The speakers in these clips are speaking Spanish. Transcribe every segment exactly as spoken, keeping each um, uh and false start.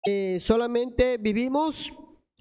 Eh, solamente vivimos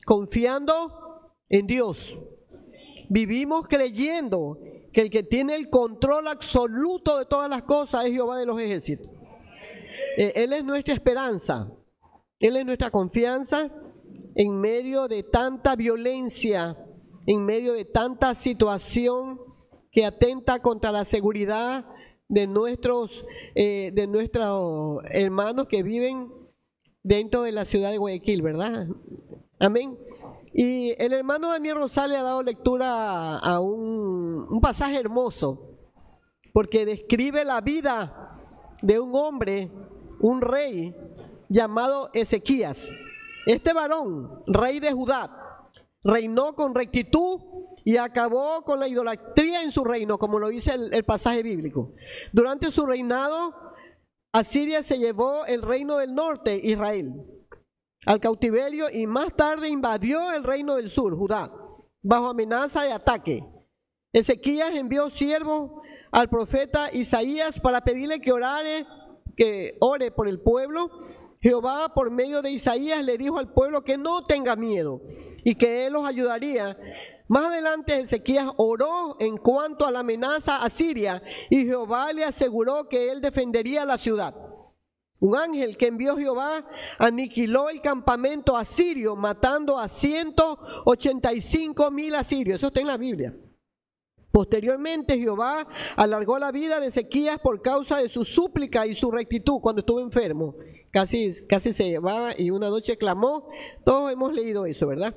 confiando en Dios. Vivimos creyendo que el que tiene el control absoluto de todas las cosas es Jehová de los ejércitos. Eh, Él es nuestra esperanza. Él es nuestra confianza en medio de tanta violencia, en medio de tanta situación que atenta contra la seguridad de nuestros, eh, de nuestros hermanos que viven dentro de la ciudad de Guayaquil, ¿verdad? Amén. Y el hermano Daniel Rosales ha dado lectura a un, un pasaje hermoso, porque describe la vida de un hombre, un rey llamado Ezequías. Este varón, rey de Judá, reinó con rectitud y acabó con la idolatría en su reino, como lo dice el, el pasaje bíblico. Durante su reinado, Asiria se llevó el reino del norte, Israel, al cautiverio, y más tarde invadió el reino del sur, Judá, bajo amenaza de ataque. Ezequías envió siervos al profeta Isaías para pedirle que orare, que ore por el pueblo. Jehová, por medio de Isaías, le dijo al pueblo que no tenga miedo y que él los ayudaría. Más adelante Ezequías oró en cuanto a la amenaza a Siria y Jehová le aseguró que él defendería la ciudad. Un ángel que envió Jehová aniquiló el campamento asirio, matando a ciento ochenta y cinco mil asirios. Eso está en la Biblia. Posteriormente Jehová alargó la vida de Ezequías por causa de su súplica y su rectitud cuando estuvo enfermo. Casi, casi se va y una noche clamó. Todos hemos leído eso, ¿verdad?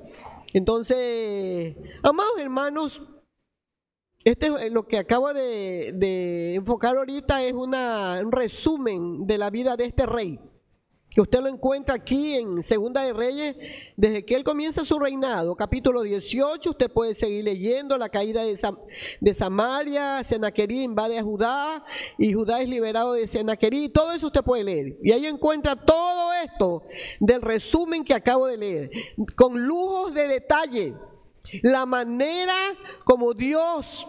Entonces, amados hermanos, este es lo que acabo de, de enfocar ahorita, es una, un resumen de la vida de este rey, que usted lo encuentra aquí en Segunda de Reyes, desde que él comienza su reinado, capítulo dieciocho. Usted puede seguir leyendo la caída de, Sam, de Samaria, Sennacherib invade a Judá y Judá es liberado de Sennacherib. Todo eso usted puede leer y ahí encuentra todo esto del resumen que acabo de leer, con lujos de detalle, la manera como Dios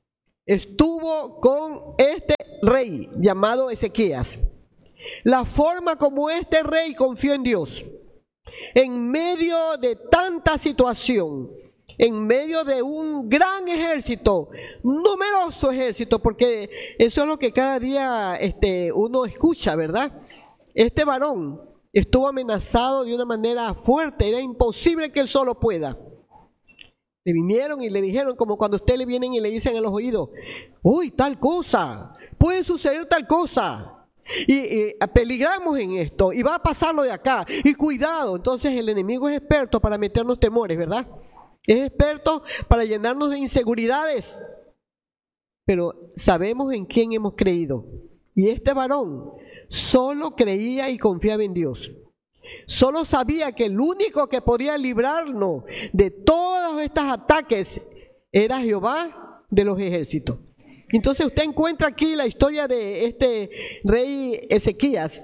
estuvo con este rey llamado Ezequías. La forma como este rey confió en Dios, en medio de tanta situación, en medio de un gran ejército, numeroso ejército, porque eso es lo que cada día este, uno escucha, ¿verdad? Este varón estuvo amenazado de una manera fuerte, era imposible que él solo pueda. Le vinieron y le dijeron, como cuando a usted le vienen y le dicen en los oídos, uy, tal cosa, puede suceder tal cosa. Y, y peligramos en esto y va a pasar lo de acá y cuidado. Entonces el enemigo es experto para meternos temores, ¿verdad? Es experto para llenarnos de inseguridades, pero sabemos en quién hemos creído. Y este varón solo creía y confiaba en Dios. Solo sabía que el único que podía librarnos de todos estos ataques era Jehová de los ejércitos. Entonces usted encuentra aquí la historia de este rey Ezequías.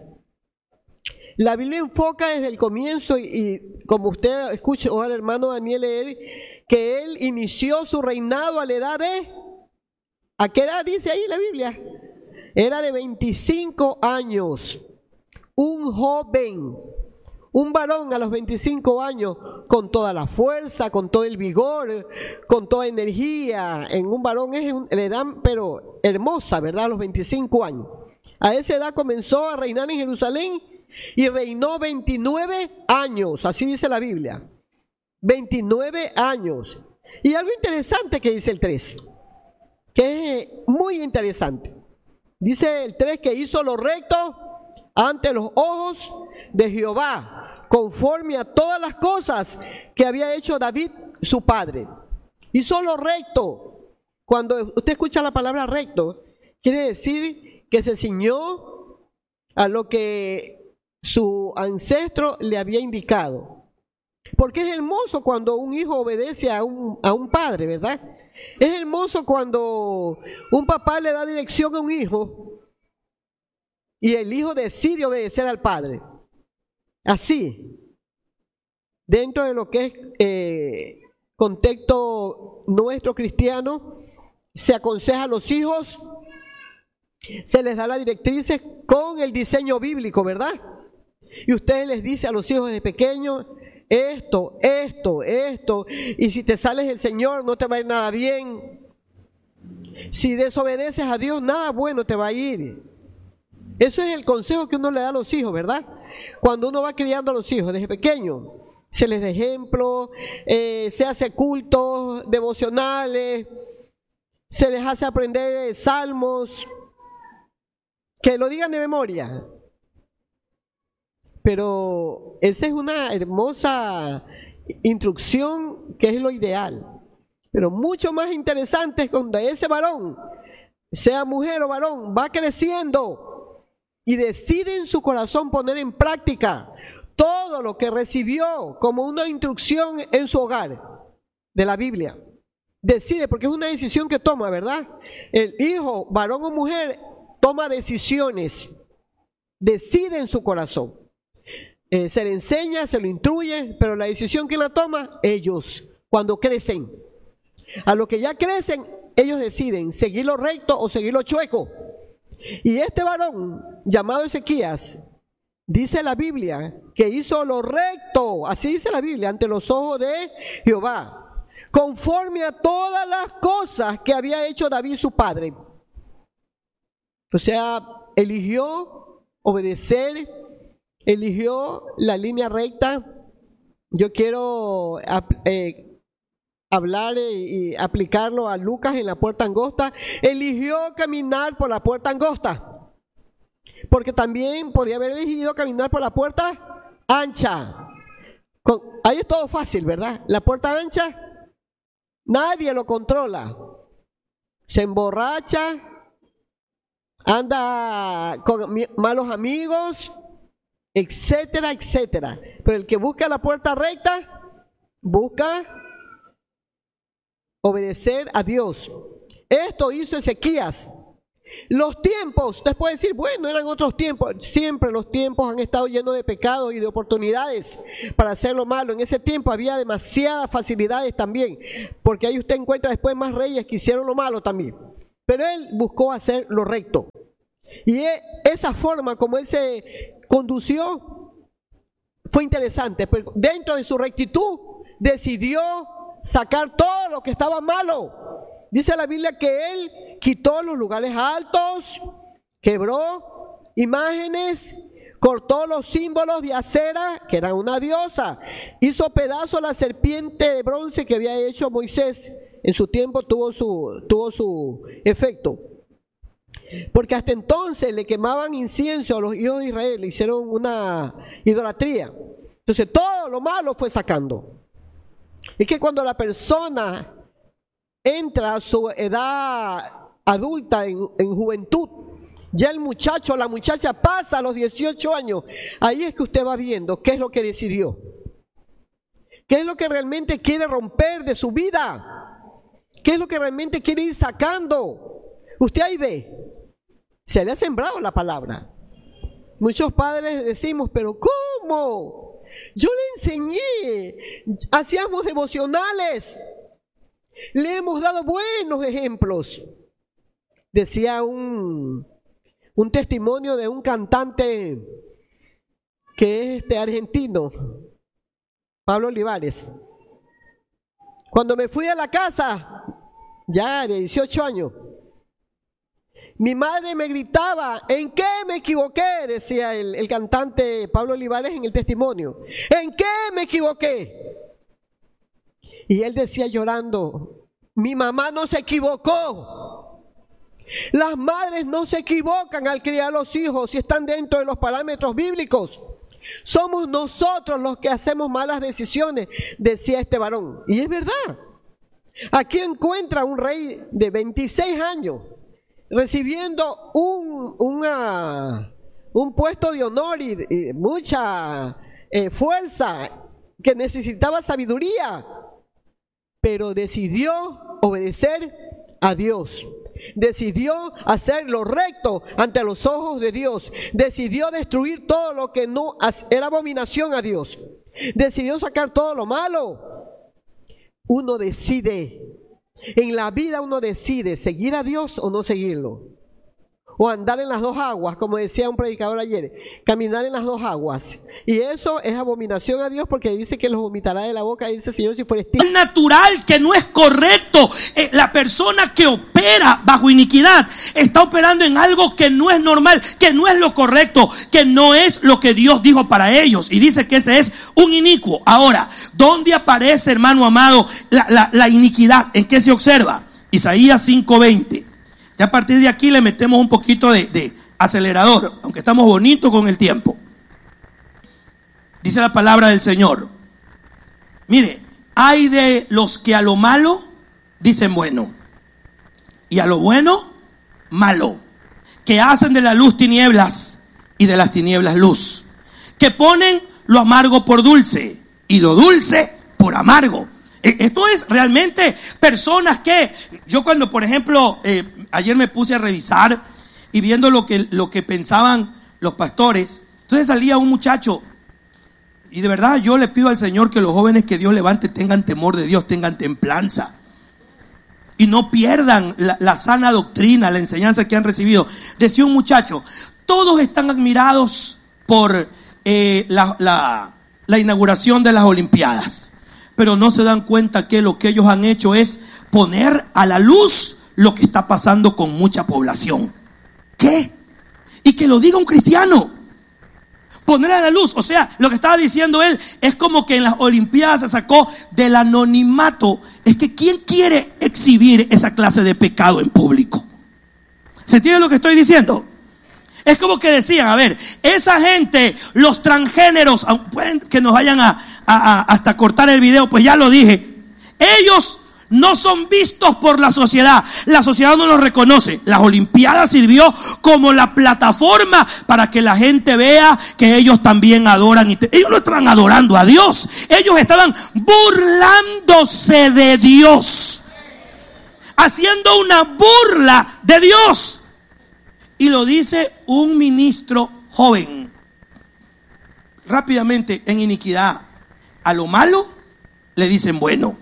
La Biblia enfoca desde el comienzo y, y como usted escucha al hermano Daniel leer, que él inició su reinado a la edad de, ¿a qué edad dice ahí la Biblia? Era de veinticinco años, un joven. Un varón a los veinticinco años, con toda la fuerza, con todo el vigor, con toda energía. En un varón es un, le dan, pero hermosa, ¿verdad? A los veinticinco años. A esa edad comenzó a reinar en Jerusalén y reinó veintinueve años, así dice la Biblia. veintinueve años. Y algo interesante que dice el tres, que es muy interesante. Dice el tres que hizo lo recto ante los ojos de Jehová, conforme a todas las cosas que había hecho David su padre. Hizo lo recto. Cuando usted escucha la palabra recto, quiere decir que se ciñó a lo que su ancestro le había indicado. Porque es hermoso cuando un hijo obedece a un, a un padre, ¿verdad? Es hermoso cuando un papá le da dirección a un hijo y el hijo decide obedecer al padre. Así, dentro de lo que es eh, contexto nuestro cristiano, se aconseja a los hijos, se les da las directrices con el diseño bíblico, ¿verdad? Y ustedes les dicen a los hijos de pequeños, esto, esto, esto, y si te sales del Señor no te va a ir nada bien. Si desobedeces a Dios, nada bueno te va a ir. Eso es el consejo que uno le da a los hijos, ¿verdad? Cuando uno va criando a los hijos desde pequeño, se les da ejemplo, eh, se hace cultos devocionales, se les hace aprender eh, salmos, que lo digan de memoria. Pero esa es una hermosa instrucción que es lo ideal. Pero mucho más interesante es cuando ese varón, sea mujer o varón, va creciendo y decide en su corazón poner en práctica todo lo que recibió como una instrucción en su hogar de la Biblia. Decide, porque es una decisión que toma, ¿verdad? El hijo, varón o mujer, toma decisiones, decide en su corazón. Eh, se le enseña, se lo instruye, pero la decisión que la toma, ellos, cuando crecen. A los que ya crecen, ellos deciden seguir lo recto o seguir lo chueco. Y este varón, llamado Ezequías, dice la Biblia que hizo lo recto, así dice la Biblia, ante los ojos de Jehová, conforme a todas las cosas que había hecho David su padre. O sea, eligió obedecer, eligió la línea recta. Yo quiero eh, hablar y aplicarlo a Lucas en la puerta angosta. Eligió caminar por la puerta angosta, porque también podría haber elegido caminar por la puerta ancha. Con, ahí es todo fácil, ¿verdad? La puerta ancha, nadie lo controla. Se emborracha, anda con malos amigos, etcétera, etcétera. Pero el que busca la puerta recta, busca obedecer a Dios. Esto hizo Ezequías. Los tiempos, usted puede decir, bueno, eran otros tiempos. Siempre los tiempos han estado llenos de pecados y de oportunidades para hacer lo malo. En ese tiempo había demasiadas facilidades también, porque ahí usted encuentra después más reyes que hicieron lo malo también. Pero él buscó hacer lo recto. Y esa forma como él se condució fue interesante. Pero dentro de su rectitud decidió sacar todo lo que estaba malo. Dice la Biblia que él quitó los lugares altos, quebró imágenes, cortó los símbolos de acera, que era una diosa, hizo pedazo la serpiente de bronce que había hecho Moisés. En su tiempo tuvo su, tuvo su efecto. Porque hasta entonces le quemaban incienso a los hijos de Israel, le hicieron una idolatría. Entonces todo lo malo fue sacando. Es que cuando la persona entra a su edad adulta, en, en juventud, ya el muchacho o la muchacha pasa a los dieciocho años, ahí es que usted va viendo qué es lo que decidió, qué es lo que realmente quiere romper de su vida, qué es lo que realmente quiere ir sacando. Usted ahí ve, se le ha sembrado la palabra. Muchos padres decimos, pero ¿cómo? Yo le enseñé, hacíamos devocionales, le hemos dado buenos ejemplos. Decía un, un testimonio de un cantante que es este argentino, Pablo Olivares. Cuando me fui a la casa, ya de dieciocho años, mi madre me gritaba, ¿en qué me equivoqué? Decía el, el cantante Pablo Olivares en el testimonio. ¿En qué me equivoqué? Y él decía llorando, mi mamá no se equivocó. Las madres no se equivocan al criar a los hijos si están dentro de los parámetros bíblicos. Somos nosotros los que hacemos malas decisiones, decía este varón. Y es verdad. Aquí encuentra un rey de veintiséis años recibiendo un, una, un puesto de honor y, y mucha eh, fuerza, que necesitaba sabiduría, pero decidió obedecer a Dios. Decidió hacer lo recto ante los ojos de Dios. Decidió destruir todo lo que no era abominación a Dios. Decidió sacar todo lo malo. Uno decide. En la vida uno decide seguir a Dios o no seguirlo. o andar en las dos aguas, como decía un predicador ayer, caminar en las dos aguas. Y eso es abominación a Dios, porque dice que los vomitará de la boca, dice el Señor, si fuera es natural, que no es correcto. Eh, la persona que opera bajo iniquidad está operando en algo que no es normal, que no es lo correcto, que no es lo que Dios dijo para ellos, y dice que ese es un inicuo. Ahora, ¿dónde aparece, hermano amado, la, la, la iniquidad? ¿En qué se observa? Isaías cinco veinte. Ya a partir de aquí le metemos un poquito de, de acelerador, aunque estamos bonitos con el tiempo. Dice la palabra del Señor. Mire, hay de los que a lo malo dicen bueno, y a lo bueno malo, que hacen de la luz tinieblas y de las tinieblas luz, que ponen lo amargo por dulce y lo dulce por amargo. Esto es realmente personas que, yo cuando por ejemplo eh, ayer me puse a revisar y viendo lo que, lo que pensaban los pastores, entonces salía un muchacho, y de verdad yo le pido al Señor que los jóvenes que Dios levante tengan temor de Dios, tengan templanza y no pierdan la, la sana doctrina, la enseñanza que han recibido. Decía un muchacho, todos están admirados por eh, la, la, la inauguración de las Olimpiadas, pero no se dan cuenta que lo que ellos han hecho es poner a la luz lo que está pasando con mucha población. ¿Qué? Y que lo diga un cristiano. Poner a la luz, o sea, lo que estaba diciendo él es como que en las Olimpiadas se sacó del anonimato. Es que ¿quién quiere exhibir esa clase de pecado en público? ¿Se entiende lo que estoy diciendo? Es como que decían, a ver, esa gente, los transgéneros, pueden que nos vayan a, a, a hasta cortar el video, pues ya lo dije, ellos no son vistos por la sociedad, la sociedad no los reconoce. Las Olimpiadas sirvió como la plataforma para que la gente vea que ellos también adoran. Y te, ellos no estaban adorando a Dios, ellos estaban burlándose de Dios, haciendo una burla de Dios. Y lo dice un ministro joven. Rápidamente, en iniquidad, a lo malo le dicen bueno.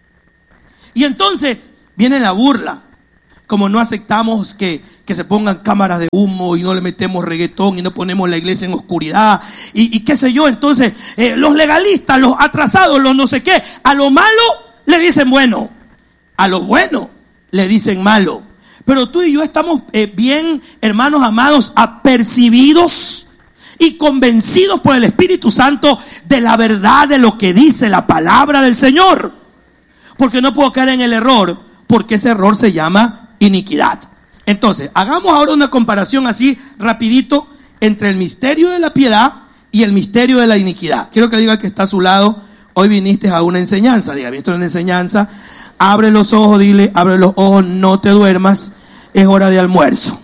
Y entonces viene la burla. Como no aceptamos que, que se pongan cámaras de humo y no le metemos reggaetón y no ponemos la iglesia en oscuridad y, y qué sé yo, entonces eh, los legalistas, los atrasados, los no sé qué, a lo malo le dicen bueno, a lo bueno le dicen malo. Pero tú y yo estamos eh, bien, hermanos amados, apercibidos y convencidos por el Espíritu Santo de la verdad de lo que dice la palabra del Señor. Porque no puedo caer en el error, porque ese error se llama iniquidad. Entonces, hagamos ahora una comparación así rapidito entre el misterio de la piedad y el misterio de la iniquidad. Quiero que le diga al que está a su lado, hoy viniste a una enseñanza. Dígame, esto es una enseñanza. Abre los ojos, dile, abre los ojos, no te duermas, es hora de almuerzo.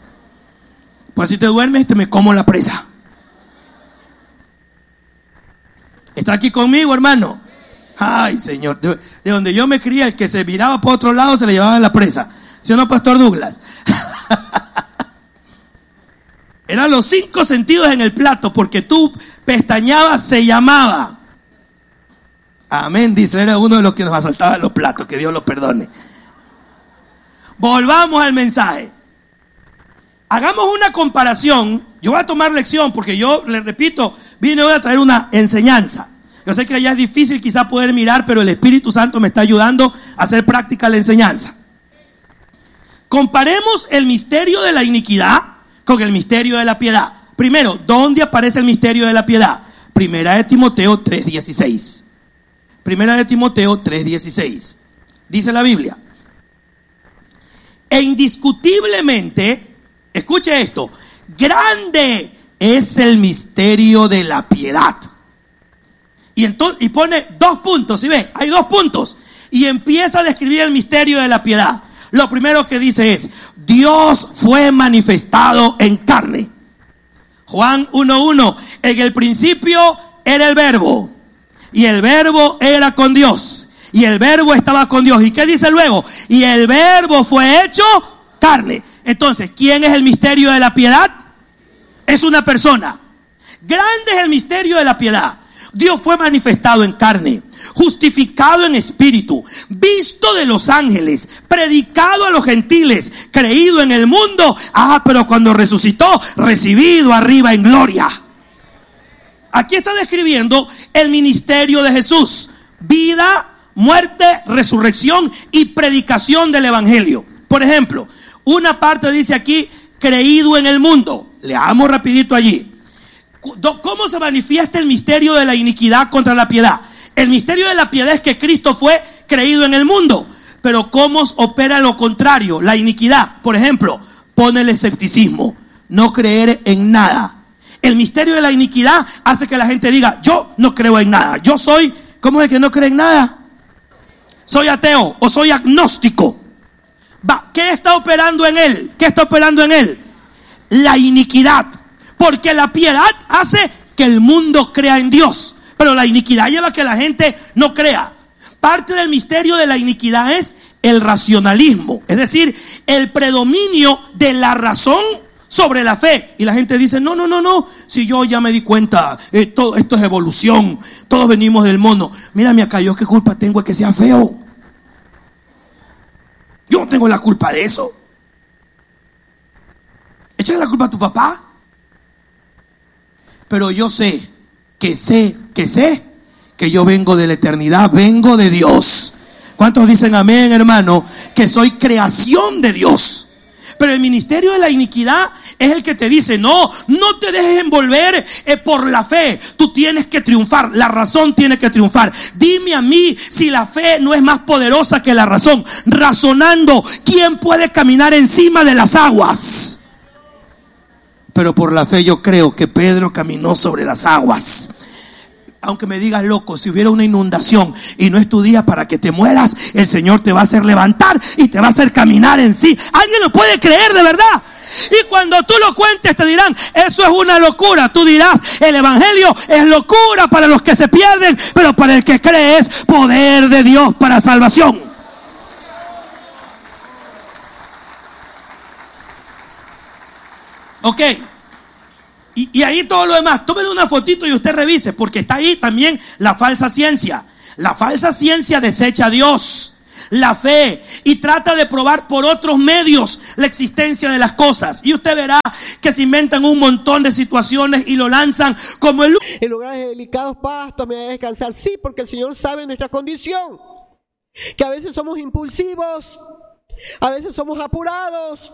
Pues si te duermes, te me como la presa. ¿Está aquí conmigo, hermano? Ay, Señor, de, de donde yo me crié, el que se viraba por otro lado se le llevaba la presa. ¿Sí o no, Pastor Douglas? Eran los cinco sentidos en el plato, porque tú pestañabas, se llamaba. Amén, dice, era uno de los que nos asaltaba los platos, que Dios los perdone. Volvamos al mensaje. Hagamos una comparación. Yo voy a tomar lección, porque yo, les repito, vine hoy a traer una enseñanza. Yo sé que allá es difícil quizá poder mirar, pero el Espíritu Santo me está ayudando a hacer práctica la enseñanza. Comparemos el misterio de la iniquidad con el misterio de la piedad. Primero, ¿dónde aparece el misterio de la piedad? Primera de Timoteo tres dieciséis. Primera de Timoteo tres dieciséis. Dice la Biblia. E indiscutiblemente, escuche esto, grande es el misterio de la piedad. Y entonces, y pone dos puntos, ¿sí ve? Hay dos puntos. Y empieza a describir el misterio de la piedad. Lo primero que dice es, Dios fue manifestado en carne. Juan uno uno, en el principio era el verbo, y el verbo era con Dios, y el verbo estaba con Dios. ¿Y qué dice luego? Y el verbo fue hecho carne. Entonces, ¿quién es el misterio de la piedad? Es una persona. Grande es el misterio de la piedad. Dios fue manifestado en carne. justificado en espíritu, visto de los ángeles, predicado a los gentiles, creído en el mundo, ah, pero cuando resucitó, recibido arriba en gloria. Aquí está describiendo el ministerio de Jesús: vida, muerte, resurrección y predicación del evangelio. Por ejemplo, una parte dice aquí, creído en el mundo. Leamos rapidito allí. ¿Cómo se manifiesta el misterio de la iniquidad contra la piedad? El misterio de la piedad es que Cristo fue creído en el mundo. Pero ¿cómo opera lo contrario? La iniquidad, por ejemplo, pone el escepticismo, no creer en nada. El misterio de la iniquidad hace que la gente diga, yo no creo en nada. Yo soy, ¿cómo es el que no cree en nada? Soy ateo o soy agnóstico. Va, ¿qué está operando en él? ¿Qué está operando en él? La iniquidad. Porque la piedad hace que el mundo crea en Dios, pero la iniquidad lleva a que la gente no crea. Parte del misterio de la iniquidad es el racionalismo, es decir, el predominio de la razón sobre la fe. Y la gente dice, no, no, no, no, si yo ya me di cuenta, eh, todo esto es evolución, todos venimos del mono. Mírame acá, yo qué culpa tengo de que sea feo. Yo no tengo la culpa de eso. Échale la culpa a tu papá. Pero yo sé, que sé, que sé, que yo vengo de la eternidad, vengo de Dios. ¿Cuántos dicen amén, hermano? Que soy creación de Dios. Pero el ministerio de la iniquidad es el que te dice, no, no te dejes envolver eh, por la fe. Tú tienes que triunfar, la razón tiene que triunfar. Dime a mí si la fe no es más poderosa que la razón. Razonando, ¿quién puede caminar encima de las aguas? Pero por la fe yo creo que Pedro caminó sobre las aguas. Aunque me digas loco, si hubiera una inundación y no es tu día para que te mueras, el Señor te va a hacer levantar y te va a hacer caminar en sí. ¿Alguien lo puede creer de verdad? Y cuando tú lo cuentes te dirán, eso es una locura. Tú dirás, el evangelio es locura para los que se pierden, pero para el que cree es poder de Dios para salvación. Ok, y, y ahí todo lo demás, tómele una fotito y usted revise, porque está ahí también la falsa ciencia. La falsa ciencia desecha a Dios, la fe, y trata de probar por otros medios la existencia de las cosas. Y usted verá que se inventan un montón de situaciones y lo lanzan como el... En lugares de delicados pastos me voy a descansar. Sí, porque el Señor sabe nuestra condición, que a veces somos impulsivos, a veces somos apurados,